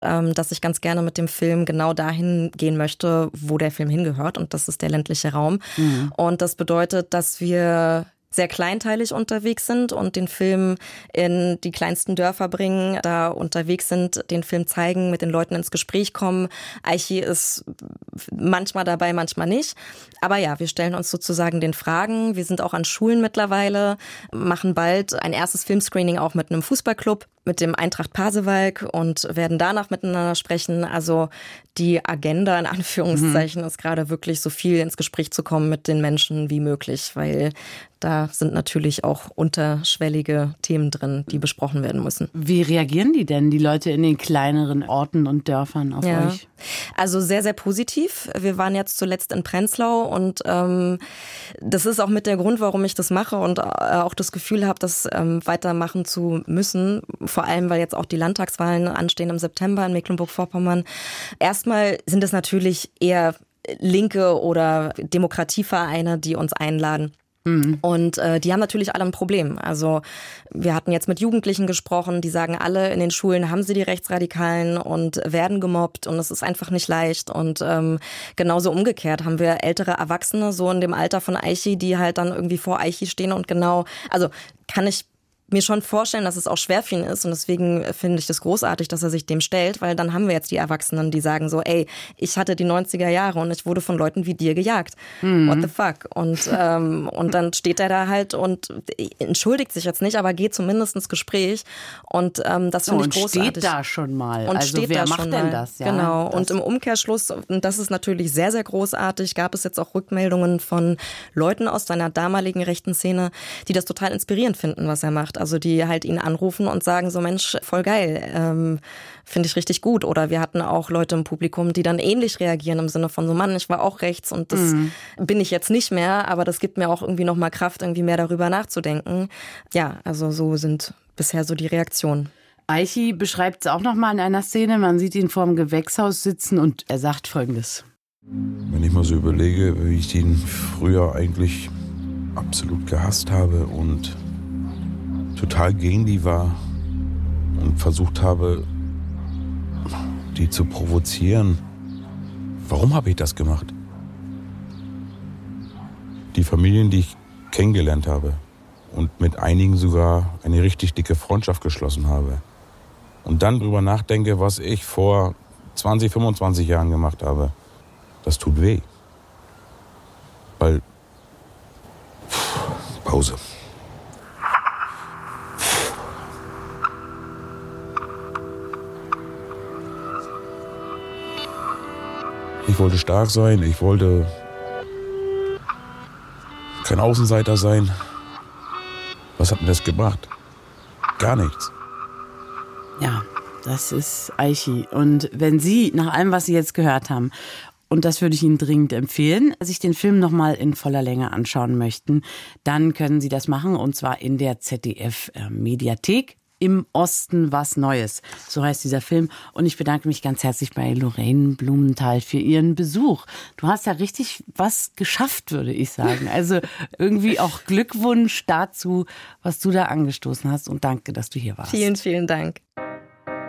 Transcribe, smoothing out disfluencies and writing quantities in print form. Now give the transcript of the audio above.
dass ich ganz gerne mit dem Film genau dahin gehen möchte, wo der Film hingehört. Und das ist der ländliche Raum. Mhm. Und das bedeutet, dass wir sehr kleinteilig unterwegs sind und den Film in die kleinsten Dörfer bringen, da unterwegs sind, den Film zeigen, mit den Leuten ins Gespräch kommen. Aichi ist manchmal dabei, manchmal nicht. Aber ja, wir stellen uns sozusagen den Fragen. Wir sind auch an Schulen mittlerweile, machen bald ein erstes Filmscreening auch mit einem Fußballclub, mit dem Eintracht Pasewalk und werden danach miteinander sprechen. Also die Agenda in Anführungszeichen ist gerade wirklich so viel ins Gespräch zu kommen mit den Menschen wie möglich, weil da sind natürlich auch unterschwellige Themen drin, die besprochen werden müssen. Wie reagieren die denn, die Leute in den kleineren Orten und Dörfern auf euch? Also sehr, sehr positiv. Wir waren jetzt zuletzt in Prenzlau und das ist auch mit der Grund, warum ich das mache und auch das Gefühl habe, das weitermachen zu müssen. Vor allem, weil jetzt auch die Landtagswahlen anstehen im September in Mecklenburg-Vorpommern. Erstmal sind es natürlich eher linke oder Demokratievereine, die uns einladen. Und die haben natürlich alle ein Problem. Also wir hatten jetzt mit Jugendlichen gesprochen, die sagen alle, in den Schulen haben sie die Rechtsradikalen und werden gemobbt und es ist einfach nicht leicht. Und genauso umgekehrt haben wir ältere Erwachsene, so in dem Alter von Aichi, die halt dann irgendwie vor Aichi stehen und genau, also kann ich mir schon vorstellen, dass es auch schwer für ihn ist und deswegen finde ich das großartig, dass er sich dem stellt, weil dann haben wir jetzt die Erwachsenen, die sagen so, ey, ich hatte die 90er Jahre und ich wurde von Leuten wie dir gejagt. What the fuck? Und dann steht er da halt und entschuldigt sich jetzt nicht, aber geht zumindest ins Gespräch und das finde ich großartig. Und steht da schon mal. Und also steht wer da macht schon denn mal. das? Ja, genau. Und im Umkehrschluss, und das ist natürlich sehr, sehr großartig, gab es jetzt auch Rückmeldungen von Leuten aus seiner damaligen rechten Szene, die das total inspirierend finden, was er macht. Also die halt ihn anrufen und sagen so, Mensch, voll geil, finde ich richtig gut. Oder wir hatten auch Leute im Publikum, die dann ähnlich reagieren im Sinne von so, Mann, ich war auch rechts und das bin ich jetzt nicht mehr, aber das gibt mir auch irgendwie nochmal Kraft, irgendwie mehr darüber nachzudenken. Ja, also so sind bisher so die Reaktionen. Aichi beschreibt es auch nochmal in einer Szene, man sieht ihn vor dem Gewächshaus sitzen und er sagt Folgendes. Wenn ich mal so überlege, wie ich ihn früher eigentlich absolut gehasst habe und total gegen die war und versucht habe, die zu provozieren. Warum habe ich das gemacht? Die Familien, die ich kennengelernt habe und mit einigen sogar eine richtig dicke Freundschaft geschlossen habe und dann drüber nachdenke, was ich vor 20, 25 Jahren gemacht habe, das tut weh. Weil Pause. Ich wollte stark sein, ich wollte kein Außenseiter sein. Was hat mir das gebracht? Gar nichts. Ja, das ist Aichi. Und wenn Sie, nach allem, was Sie jetzt gehört haben, und das würde ich Ihnen dringend empfehlen, sich den Film nochmal in voller Länge anschauen möchten, dann können Sie das machen, und zwar in der ZDF-Mediathek. Im Osten was Neues. So heißt dieser Film. Und ich bedanke mich ganz herzlich bei Lorraine Blumenthal für ihren Besuch. Du hast ja richtig was geschafft, würde ich sagen. Also irgendwie auch Glückwunsch dazu, was du da angestoßen hast. Und danke, dass du hier warst. Vielen, vielen Dank.